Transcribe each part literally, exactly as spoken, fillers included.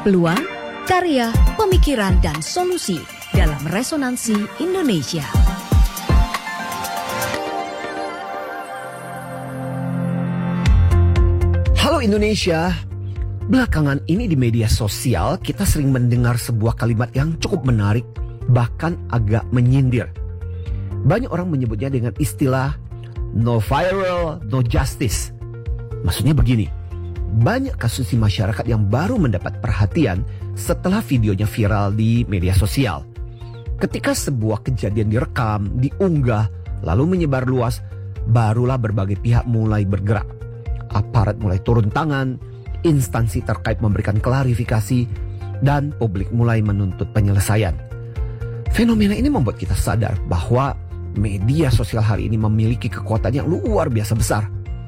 Peluang, karya, pemikiran, dan solusi dalam Resonansi Indonesia. Halo Indonesia, belakangan ini di media sosial kita sering mendengar sebuah kalimat yang cukup menarik, bahkan agak menyindir. Banyak orang menyebutnya dengan istilah no viral, no justice. Maksudnya begini, banyak kasus di masyarakat yang baru mendapat perhatian setelah videonya viral di media sosial. Ketika sebuah kejadian direkam, diunggah, lalu menyebar luas, barulah berbagai pihak mulai bergerak. Aparat mulai turun tangan, instansi terkait memberikan klarifikasi, dan publik mulai menuntut penyelesaian. Fenomena ini membuat kita sadar bahwa media sosial hari ini memiliki kekuatan yang luar biasa besar.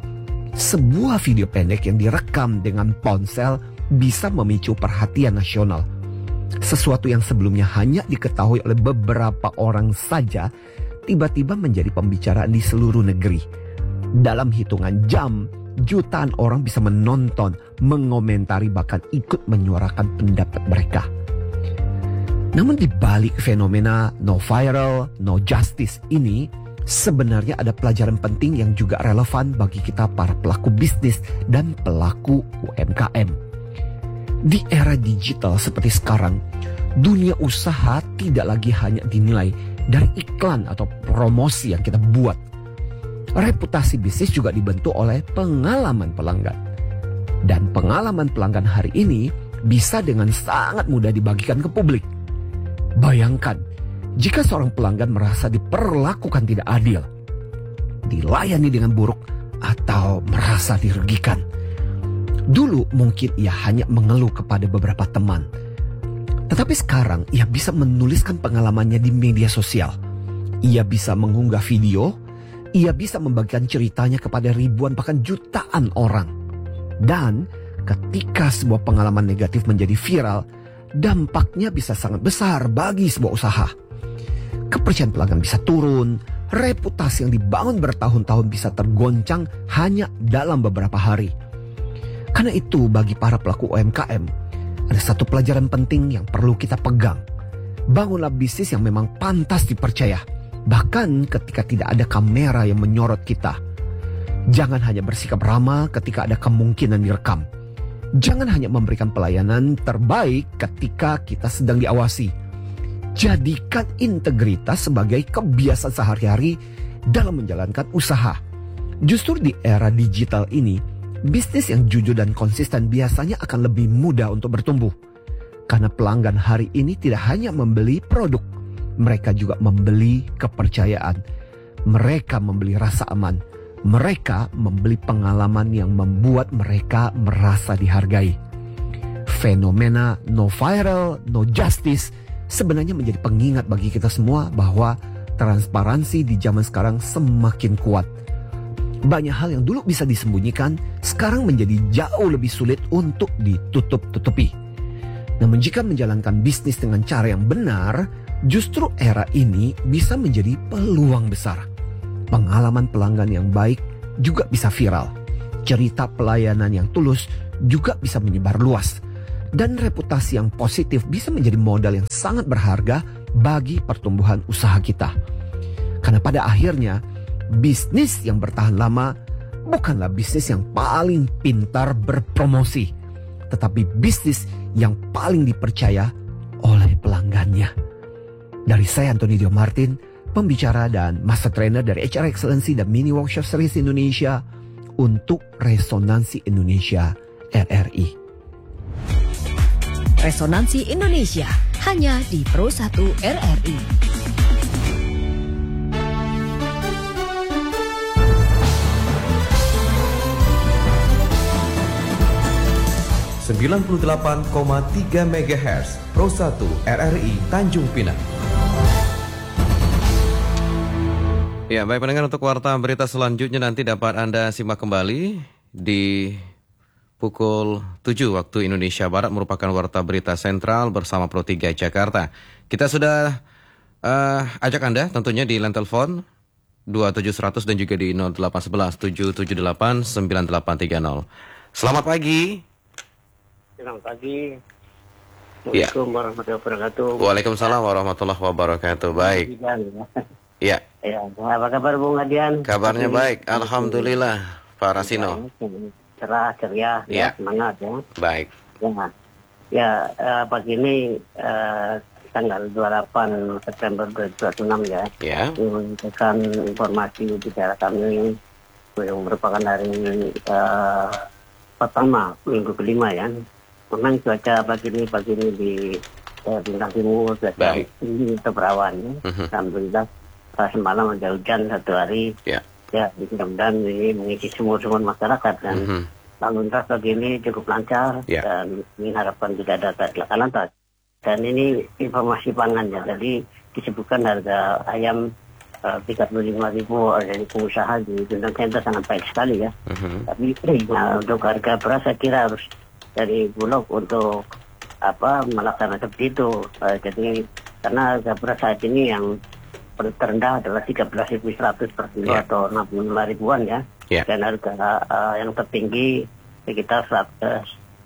Sebuah video pendek yang direkam dengan ponsel bisa memicu perhatian nasional. Sesuatu yang sebelumnya hanya diketahui oleh beberapa orang saja, tiba-tiba menjadi pembicaraan di seluruh negeri. Dalam hitungan jam, jutaan orang bisa menonton, mengomentari, bahkan ikut menyuarakan pendapat mereka. Namun di balik fenomena no viral, no justice ini, sebenarnya ada pelajaran penting yang juga relevan bagi kita para pelaku bisnis dan pelaku U M K M. Di era digital seperti sekarang, dunia usaha tidak lagi hanya dinilai dari iklan atau promosi yang kita buat. Reputasi bisnis juga dibentuk oleh pengalaman pelanggan. Dan pengalaman pelanggan hari ini bisa dengan sangat mudah dibagikan ke publik. Bayangkan, jika seorang pelanggan merasa diperlakukan tidak adil, dilayani dengan buruk, atau merasa dirugikan. Dulu mungkin ia hanya mengeluh kepada beberapa teman. Tetapi sekarang ia bisa menuliskan pengalamannya di media sosial. Ia bisa mengunggah video, ia bisa membagikan ceritanya kepada ribuan bahkan jutaan orang. Dan ketika sebuah pengalaman negatif menjadi viral, dampaknya bisa sangat besar bagi sebuah usaha. Kepercayaan pelanggan bisa turun, reputasi yang dibangun bertahun-tahun bisa tergoncang hanya dalam beberapa hari. Karena itu bagi para pelaku U M K M, ada satu pelajaran penting yang perlu kita pegang. Bangunlah bisnis yang memang pantas dipercaya, bahkan ketika tidak ada kamera yang menyorot kita. Jangan hanya bersikap ramah ketika ada kemungkinan direkam. Jangan hanya memberikan pelayanan terbaik ketika kita sedang diawasi. Jadikan integritas sebagai kebiasaan sehari-hari dalam menjalankan usaha. Justru di era digital ini, bisnis yang jujur dan konsisten biasanya akan lebih mudah untuk bertumbuh. Karena pelanggan hari ini tidak hanya membeli produk, mereka juga membeli kepercayaan. Mereka membeli rasa aman. Mereka membeli pengalaman yang membuat mereka merasa dihargai. Fenomena no viral, no justice sebenarnya menjadi pengingat bagi kita semua bahwa transparansi di zaman sekarang semakin kuat. Banyak hal yang dulu bisa disembunyikan, sekarang menjadi jauh lebih sulit untuk ditutup-tutupi. Namun jika menjalankan bisnis dengan cara yang benar, justru era ini bisa menjadi peluang besar. Pengalaman pelanggan yang baik juga bisa viral. Cerita pelayanan yang tulus juga bisa menyebar luas. Dan reputasi yang positif bisa menjadi modal yang sangat berharga bagi pertumbuhan usaha kita. Karena pada akhirnya, bisnis yang bertahan lama bukanlah bisnis yang paling pintar berpromosi, tetapi bisnis yang paling dipercaya oleh pelanggannya. Dari saya Antoni Dio Martin, pembicara dan master trainer dari H R Excellency dan Mini Workshop Series Indonesia untuk Resonansi Indonesia R R I. Resonansi Indonesia hanya di Pro satu R R I. sembilan puluh delapan koma tiga megahertz Pro satu R R I Tanjung Pinang. Ya, baik pendengar, untuk warta berita selanjutnya nanti dapat Anda simak kembali di pukul tujuh waktu Indonesia Barat, merupakan warta berita sentral bersama Pro tiga Jakarta. Kita sudah uh, ajak Anda tentunya di line telepon dua tujuh seratus dan juga di nol delapan satu satu tujuh tujuh delapan sembilan delapan tiga nol. Selamat pagi. Selamat pagi. Ya. Assalamualaikum warahmatullahi wabarakatuh. Waalaikumsalam warahmatullahi wabarakatuh. Baik. Ya. Ya, apa kabar Bung Adian? Kabarnya baik, alhamdulillah. Pak Rasino. Cerah, ceria, Ya. ya, semangat ya. Baik. Ya, ya eh, pagi ini eh, tanggal dua puluh delapan September dua ribu dua puluh enam ya. Ya. Menunjukkan informasi di daerah kami yang merupakan hari eh, pertama minggu kelima ya. Memang cuaca pagi ini pagi ini di eh, Bintang Timur cuaca Baik. tinggi atau berawan ya. Mhm. Alhamdulillah pas semalam ada hujan satu hari. Ya. Ya, mudah-mudahan ini mengisi sumur-sumur masyarakat dan Mhm. lalu lintas pagi ini cukup lancar Ya. dan ini harapan tidak ada kecelakaan lantas. Dan ini informasi pangan ya, jadi disebutkan harga ayam uh, tiga puluh lima ribu dari pengusaha di Bintang Center sangat baik sekali ya. Mhm. Tapi nah, untuk harga beras saya kira harus dari Bulog untuk apa melaksanakan seperti itu. Uh, jadi karena harga beras saat ini yang terendah adalah tiga belas ribu seratus per kilo Ya. atau enam puluh lima ribuan ya. Ya. Dan harga uh, yang tertinggi sekitar seratus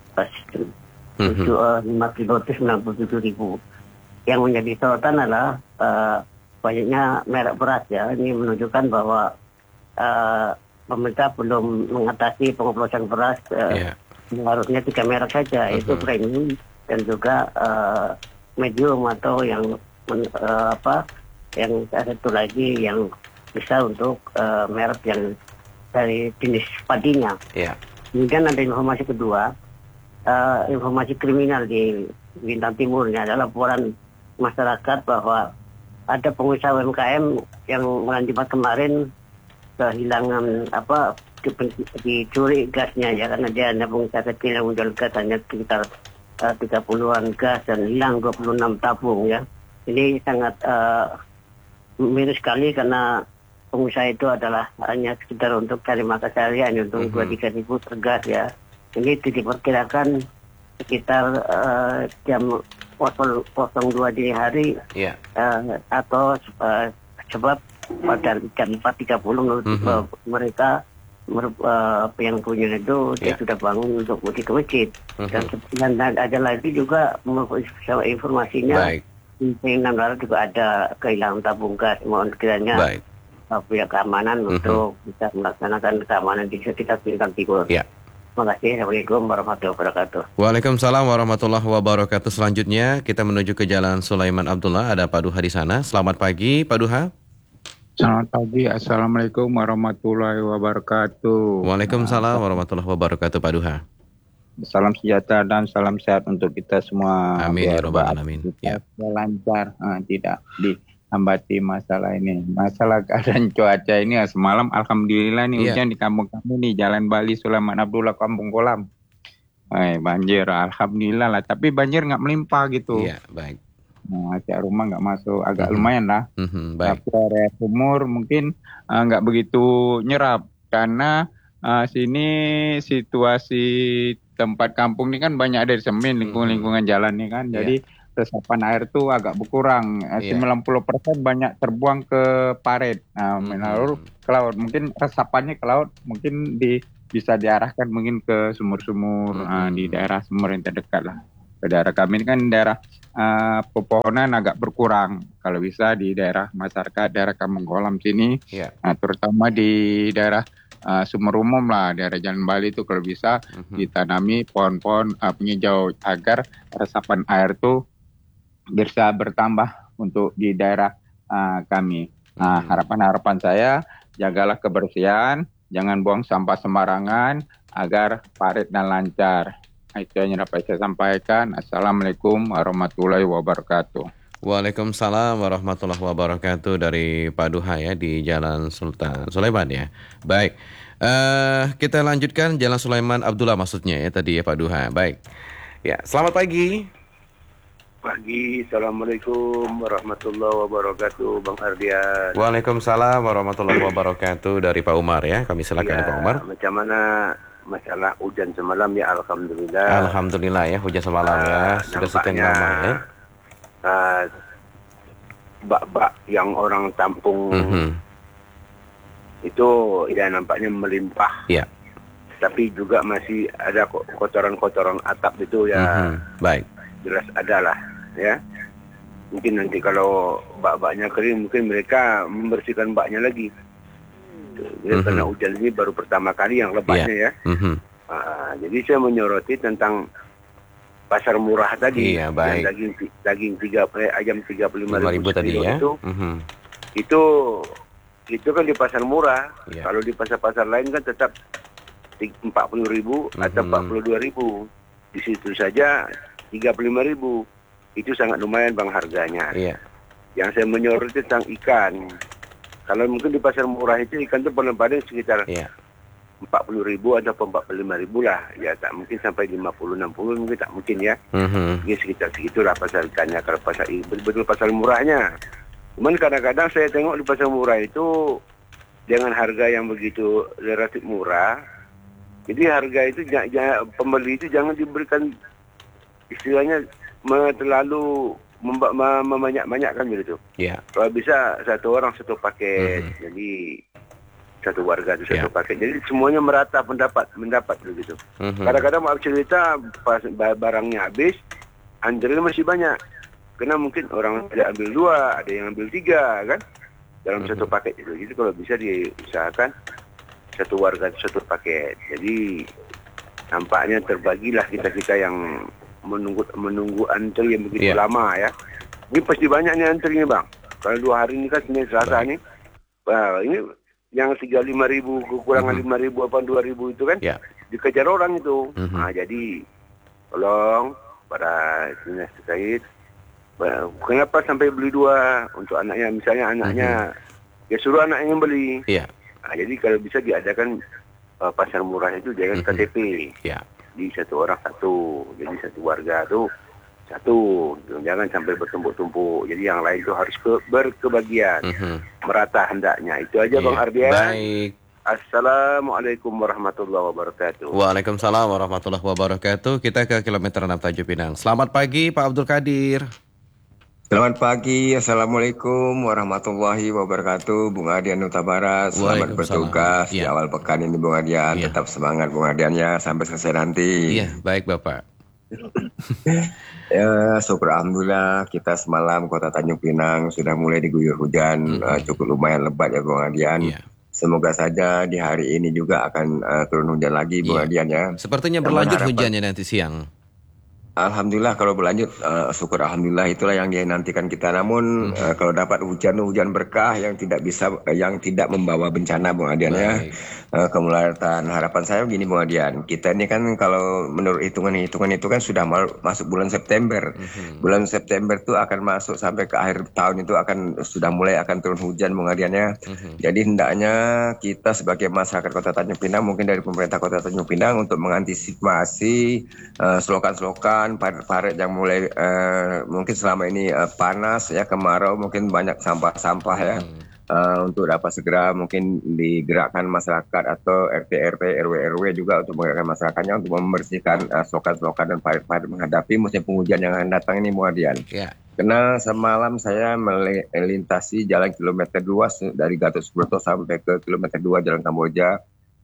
Mhm. lima kilo itu sembilan puluh tujuh ribu. Yang menjadi sorotan adalah uh, banyaknya merek beras ya. Ini menunjukkan bahwa uh, pemerintah belum mengatasi pengoplosan beras. Uh, Ya. Harusnya tiga merek saja, Mhm. itu premium dan juga uh, medium atau yang men- uh, apa yang satu lagi yang bisa untuk uh, merek yang dari jenis padinya. Ya. Kemudian ada informasi kedua, uh, informasi kriminal di Bintang Timur ini adalah laporan masyarakat bahwa ada pengusaha U M K M yang bulan Jumat kemarin kehilangan apa di- dicuri gasnya ya, karena dia hanya pengusaha kecil yang menjual gas hanya sekitar uh, tiga puluhan gas dan hilang dua puluh enam tabung ya. Ini sangat uh, miris sekali karena pengusaha itu adalah hanya sekitar untuk cari makan sehari-hari untuk Mhm. dua tiga ribu per gas ya. Ini diperkirakan sekitar uh, jam nol dua dini hari Ya. uh, atau uh, sebab pada jam empat tiga puluh menurut Mhm. uh, mereka mer- uh, yang punya itu dia Ya. sudah bangun untuk pergi ke masjid. Mhm. Dan, dan, dan ada lagi juga menurut informasinya Baik. di enam Barat juga ada kehilangan tabung gas. Mohon kiranya Baik. uh, pihak keamanan Mhm. untuk bisa melaksanakan keamanan di sekitar Bintang Timur. Ya. Terima kasih. Assalamualaikum warahmatullahi wabarakatuh. Waalaikumsalam warahmatullahi wabarakatuh. Selanjutnya kita menuju ke Jalan Sulaiman Abdullah. Ada Pak Duha di sana. Selamat pagi, Pak Duha. Selamat pagi, Assalamualaikum warahmatullahi wabarakatuh. Waalaikumsalam warahmatullahi wabarakatuh, Pak Duha. Salam sejahtera dan salam sehat untuk kita semua. Amin ya Biar rabbal bahagia alamin. kita Ya. lancar, ah, tidak dihambati masalah ini. Masalah keadaan cuaca ini ya, semalam alhamdulillah nih Iya. hujan di kampung kami nih, Jalan Bali Sulaiman Abdullah Kampung Kolam. Eh, banjir, alhamdulillah lah. Tapi banjir nggak melimpah gitu. Iya, baik. Nah, tiap rumah nggak masuk, agak Mhm. lumayan lah. Mhm, baik. Tapi area sumur mungkin uh, nggak begitu nyerap karena uh, sini situasi tempat kampung ini kan banyak dari semen, lingkungan-lingkungan jalan nih kan. Iya. Jadi resapan air tuh agak berkurang. Uh, Iya. sembilan puluh persen banyak terbuang ke parit. Nah, Mhm. lalu ke laut. Mungkin resapannya ke laut mungkin di bisa diarahkan mungkin ke sumur-sumur uh, Mhm. di daerah sumur yang terdekat lah. Ke daerah kami ini kan daerah uh, pepohonan agak berkurang. Kalau bisa di daerah masyarakat, daerah Kampung Kolam sini, Iya. nah, terutama di daerah uh, sumur umum lah, daerah Jalan Bali itu kalau bisa Mhm. ditanami pohon-pohon uh, penghijau agar resapan air tuh bisa bertambah untuk di daerah uh, kami. Nah, Mhm. harapan-harapan saya jagalah kebersihan, jangan buang sampah sembarangan agar parit dan lancar. Itu yang dapat saya sampaikan. Assalamualaikum warahmatullahi wabarakatuh. Waalaikumsalam warahmatullahi wabarakatuh dari Pak Duha ya di Jalan Sultan Sulaiman ya. Baik, eh kita lanjutkan Jalan Sulaiman Abdullah maksudnya ya tadi ya Pak Duha. Baik, ya selamat pagi. Pagi, Assalamualaikum warahmatullahi wabarakatuh, Bang Ardian. Waalaikumsalam warahmatullahi wabarakatuh dari Pak Umar ya. Kami silakan Ya, Pak Umar. macam mana masalah hujan semalam ya, Alhamdulillah. Alhamdulillah ya hujan semalam ya. Ah, Sudah sekian nampaknya, lama ya. ah, bak-bak yang orang tampung Mhm. itu ya nampaknya melimpah. Ya. Tapi juga masih ada ko- kotoran-kotoran atap itu ya. Mhm. Baik. jelas ada lah, ya. Mungkin nanti kalau bak-baknya kering, mungkin mereka membersihkan baknya lagi. Ya, mm-hmm. Karena hujan ini baru pertama kali yang lebatnya, yeah. ya. Mm-hmm. Uh, jadi saya menyoroti tentang pasar murah tadi, iya, baik. Yang daging daging tiga ayam tiga puluh lima ribu tadi ya. Itu, mm-hmm. itu itu kan di pasar murah. Yeah. Kalau di pasar-pasar lain kan tetap empat puluh ribu mm-hmm. atau empat puluh dua ribu. Di situ saja tiga puluh lima ribu. Itu sangat lumayan bang harganya. Yeah. Yang saya menyoroti tentang ikan. Kalau mungkin di pasar murah itu ikan itu paling-paling sekitar yeah. empat puluh ribu atau empat puluh lima ribu lah. Ya tak mungkin sampai lima puluh enam puluh mungkin tak mungkin ya. Mm-hmm. Mungkin sekitar segitulah pasar ikannya kalau pasar betul-betul pasar murahnya. Cuman kadang-kadang saya tengok di pasar murah itu dengan harga yang begitu relatif murah. Jadi harga itu j- j- pembeli itu jangan diberikan istilahnya terlalu memba- memanyak-manyakkan begitu. Yeah. Kalau bisa satu orang satu paket. Mm-hmm. Jadi satu warga itu satu yeah. paket. Jadi semuanya merata pendapat mendapat begitu. Mm-hmm. Kadang-kadang maaf cerita pas barangnya habis, antrian masih banyak. Karena mungkin orang ada ambil dua, ada yang ambil tiga kan dalam mm-hmm. satu paket itu. Jadi kalau bisa diusahakan satu warga satu paket. Jadi nampaknya terbagilah kita-kita yang menunggu menunggu antri yang begitu yeah. lama ya. Ini pasti banyak nih antrinya bang. Kalau dua hari ini kan Senin Selasa nih. Wah, ini yang tiga puluh lima ribu kekurangan lima mm-hmm. ribu apa dua ribu itu kan yeah. dikejar orang itu. Mm-hmm. Nah jadi tolong para dinas terkait. Kenapa sampai beli dua untuk anaknya? Misalnya anaknya mm-hmm. ya suruh anaknya yang beli. Yeah. Nah, jadi kalau bisa diadakan uh, pasar murah itu jangan mm-hmm. K T P. Yeah. Di satu orang satu, jadi satu warga tuh satu, jangan sampai bertumpuk-tumpuk. Jadi yang lain itu harus ke, berkebagian, mm-hmm. merata hendaknya. Itu aja yeah. Bang Ardian. Baik. Assalamualaikum warahmatullahi wabarakatuh. Waalaikumsalam warahmatullahi wabarakatuh. Kita ke kilometer enam Tanjung Pinang. Selamat pagi Pak Abdul Qadir. Selamat pagi, Assalamualaikum warahmatullahi wabarakatuh. Bung Adian Nuta Barat, selamat bertugas ya. Di awal pekan ini Bung Adian, ya. Tetap semangat Bung Adiannya sampai selesai nanti. Iya, baik Bapak. Ya, syukur alhamdulillah kita semalam Kota Tanjung Pinang sudah mulai diguyur hujan, hmm. uh, cukup lumayan lebat ya Bung Adian. Ya. Semoga saja di hari ini juga akan uh, turun hujan lagi Bung ya. Adian ya. Sepertinya berlanjut hujannya nanti siang. Alhamdulillah kalau berlanjut, uh, syukur alhamdulillah itulah yang dinantikan kita. Namun hmm. uh, kalau dapat hujan hujan berkah yang tidak bisa, uh, yang tidak membawa bencana Bung Adian ya, uh, kemudaratan. Harapan saya begini Bung Adian, kita ini kan kalau menurut hitungan-hitungan itu kan sudah mal- masuk bulan September. Hmm. Bulan September itu akan masuk sampai ke akhir tahun itu akan sudah mulai akan turun hujan Bung Adian ya. Hmm. Jadi hendaknya kita sebagai masyarakat Kota Tanjung Pinang, mungkin dari pemerintah Kota Tanjung Pinang untuk mengantisipasi uh, slogan-slogan parit-parit yang mulai uh, mungkin selama ini uh, panas ya, kemarau, mungkin banyak sampah-sampah ya, hmm. uh, untuk dapat segera mungkin digerakkan masyarakat atau R T R T R W R W juga untuk menggerakkan masyarakatnya untuk membersihkan uh, slogan-slogan dan parit-parit menghadapi musim penghujan yang akan datang ini Muadian. Yeah. Karena semalam saya melintasi jalan kilometer dua dari Gatot Subroto sampai ke kilometer dua Jalan Kamboja.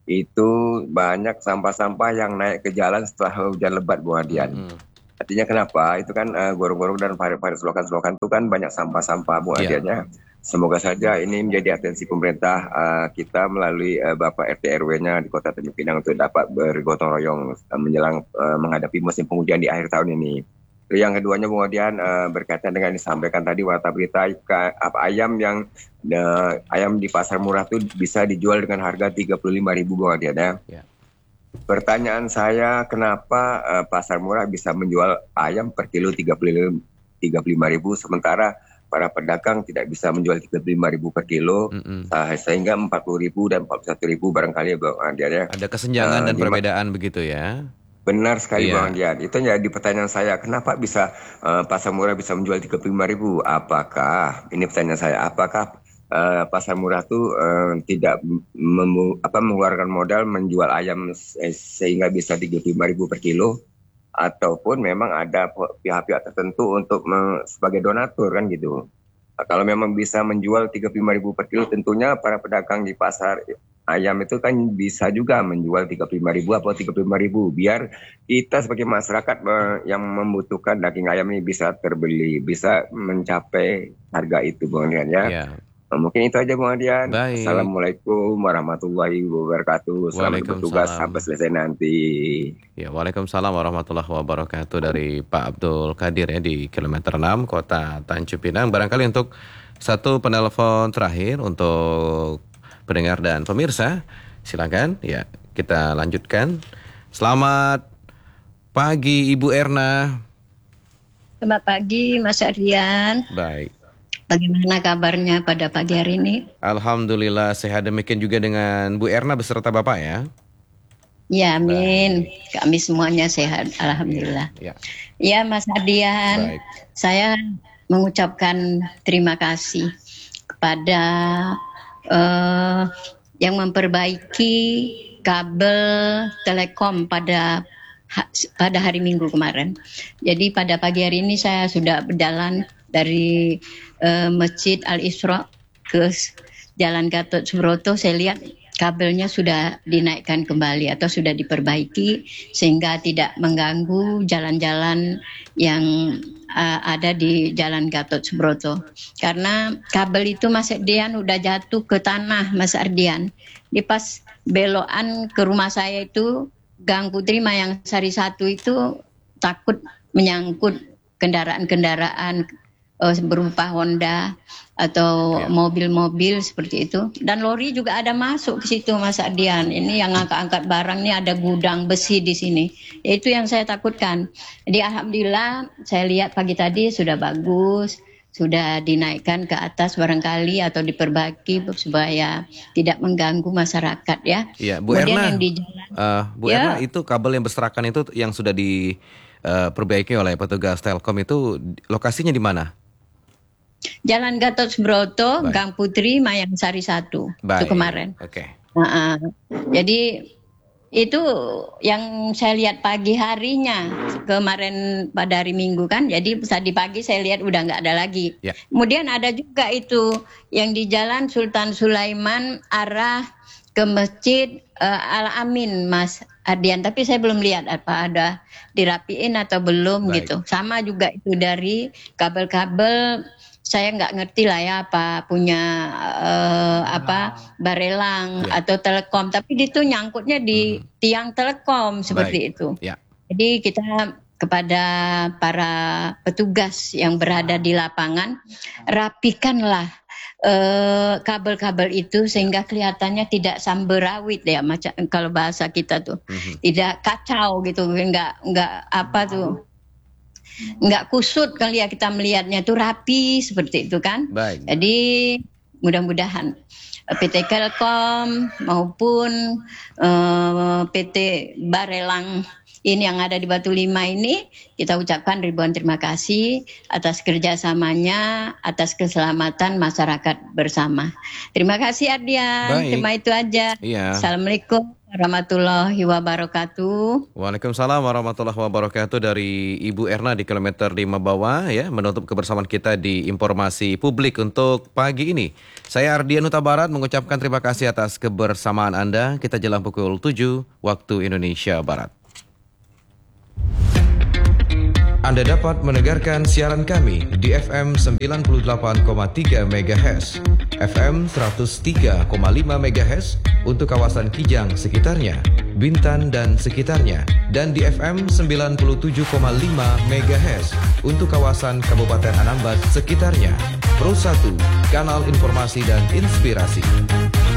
Itu banyak sampah-sampah yang naik ke jalan setelah hujan lebat Bu Hadian. Mm-hmm. Artinya kenapa? Itu kan uh, gorong-gorong dan parit-parit selokan-selokan itu kan banyak sampah-sampah Bu Hadian ya. Semoga saja ini menjadi atensi pemerintah uh, kita melalui uh, Bapak R T R W-nya di Kota Tanjung Pinang untuk dapat bergotong royong uh, menjelang uh, menghadapi musim penghujan di akhir tahun ini. Yang keduanya Bung Odian uh, berkaitan dengan disampaikan tadi warta berita ka, apa ayam yang uh, ayam di pasar murah itu bisa dijual dengan harga tiga puluh lima ribu Bung Odian ya. Yeah. Pertanyaan saya kenapa uh, pasar murah bisa menjual ayam per kilo tiga puluh lima ribu sementara para pedagang tidak bisa menjual tiga puluh lima ribu per kilo, mm-hmm. uh, sehingga empat puluh ribu dan empat puluh satu ribu barangkali Bung Odian ya. Ada kesenjangan uh, dan perbedaan begitu ya. Benar sekali yeah. Bang Dian. Itu jadi pertanyaan saya, kenapa bisa uh, pasar murah bisa menjual tiga puluh lima ribu? Apakah, ini pertanyaan saya, apakah uh, pasar murah itu uh, tidak mem- apa, mengeluarkan modal menjual ayam se- sehingga bisa tiga puluh lima ribu per kilo? Ataupun memang ada pihak-pihak tertentu untuk me- sebagai donatur kan gitu. Nah, kalau memang bisa menjual tiga puluh lima ribu per kilo, tentunya para pedagang di pasar ayam itu kan bisa juga menjual tiga puluh lima ribu atau tiga puluh lima ribu. Biar kita sebagai masyarakat yang membutuhkan daging ayam ini bisa terbeli, bisa mencapai harga itu Bung Adian ya. Ya. Mungkin itu aja Bung Adian. Baik. Assalamualaikum warahmatullahi wabarakatuh. Selamat bertugas sampai selesai nanti. Ya, Waalaikumsalam warahmatullahi wabarakatuh dari Pak Abdul Qadir ya di kilometer enam Kota Tanjung Pinang. Barangkali untuk satu penelpon terakhir untuk pendengar dan pemirsa, silakan ya kita lanjutkan. Selamat pagi Ibu Erna. Selamat pagi Mas Ardian. Baik. Bagaimana kabarnya pada pagi hari ini? Alhamdulillah sehat, demikian juga dengan Bu Erna beserta Bapak ya. Ya amin. Baik. Kami semuanya sehat, alhamdulillah. Ya, ya. Ya Mas Ardian, baik. Saya mengucapkan terima kasih kepada Uh, yang memperbaiki kabel telekom pada ha, pada hari Minggu kemarin. Jadi pada pagi hari ini saya sudah berjalan dari uh, Masjid Al-Isra ke Jalan Gatot Subroto. Saya lihat kabelnya sudah dinaikkan kembali atau sudah diperbaiki sehingga tidak mengganggu jalan-jalan yang uh, ada di Jalan Gatot Subroto. Karena kabel itu Mas Ardian udah jatuh ke tanah Mas Ardian. Di pas belokan ke rumah saya itu Gang Putri Mayang Sari satu itu takut menyangkut kendaraan-kendaraan uh, berupa Honda atau ya. mobil-mobil seperti itu, dan lori juga ada masuk ke situ Mas Ardian. Ini yang angkat-angkat barang, ini ada gudang besi di sini. Itu yang saya takutkan. Jadi alhamdulillah saya lihat pagi tadi sudah bagus, sudah dinaikkan ke atas barangkali atau diperbaiki supaya tidak mengganggu masyarakat ya. Iya, Bu Kemudian Erna. Yang di jalan, uh, Bu ya. Erna, itu kabel yang berserakan itu yang sudah diperbaiki uh, oleh petugas Telkom itu lokasinya di mana? Jalan Gatot Subroto, Baik. Gang Putri, Mayang Sari satu. Baik. Itu kemarin. Oke. Okay. Nah, uh, jadi itu yang saya lihat pagi harinya kemarin pada hari Minggu kan. Jadi tadi pagi saya lihat udah nggak ada lagi. Yeah. Kemudian ada juga itu yang di Jalan Sultan Sulaiman arah ke Masjid uh, Al Amin Mas Ardian. Tapi saya belum lihat apa ada dirapiin atau belum. Baik. Gitu. Sama juga itu dari kabel-kabel. Saya nggak ngerti lah ya apa punya uh, apa barelang ya. atau telekom, tapi itu nyangkutnya di hmm. tiang telekom seperti Baik. itu. Ya. Jadi kita kepada para petugas yang berada di lapangan, rapikanlah uh, kabel-kabel itu sehingga kelihatannya tidak samberawit ya, macam kalau bahasa kita tuh, hmm. tidak kacau gitu, nggak nggak apa tuh. Nggak kusut kali ya kita melihatnya itu rapi seperti itu kan. Baik. Jadi mudah-mudahan P T Telkom maupun uh, P T Barelang ini yang ada di Batu Lima ini kita ucapkan ribuan terima kasih atas kerjasamanya, atas keselamatan masyarakat bersama. Terima kasih Ardian. Baik. Cuma itu aja. Iya. Assalamualaikum warahmatullahi wabarakatuh. Waalaikumsalam warahmatullahi wabarakatuh dari Ibu Erna di kilometer lima bawah ya, menutup kebersamaan kita di informasi publik untuk pagi ini. Saya Ardian Huta Barat mengucapkan terima kasih atas kebersamaan Anda. Kita jelang pukul tujuh waktu Indonesia Barat. Anda dapat mendengarkan siaran kami di F M sembilan puluh delapan koma tiga megahertz, F M seratus tiga koma lima megahertz untuk kawasan Kijang sekitarnya, Bintan dan sekitarnya, dan di F M sembilan puluh tujuh koma lima megahertz untuk kawasan Kabupaten Anambas sekitarnya. Pro satu, kanal informasi dan inspirasi.